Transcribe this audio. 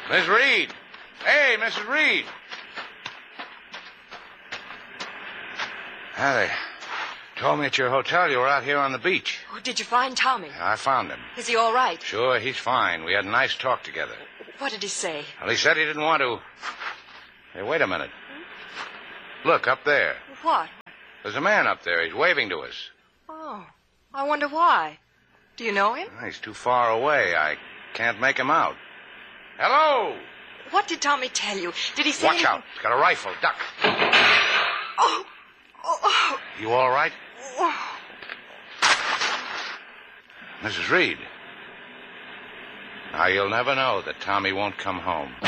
Miss Reed! Hey, Mrs. Reed! They told me at your hotel you were out here on the beach. Oh, did you find Tommy? I found him. Is he all right? Sure, he's fine. We had a nice talk together. What did he say? Well, he said he didn't want to... Hey, wait a minute. Look, up there. What? There's a man up there. He's waving to us. Oh, I wonder why. Do you know him? He's too far away. I can't make him out. Hello! What did Tommy tell you? Did he say Watch anything? out. He's got a rifle. Duck. Oh! Oh! You all right? Oh. Mrs. Reed. Now, you'll never know that Tommy won't come home.